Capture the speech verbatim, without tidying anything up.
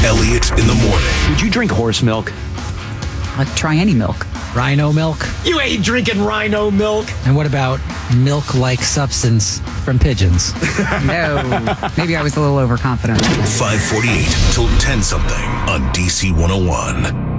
Elliott in the morning. Would you drink horse milk? I'd try any milk. Rhino milk? You ain't drinking rhino milk. And what about milk-like substance from pigeons? No. Maybe I was a little overconfident. five forty-eight till ten something on D C one oh one.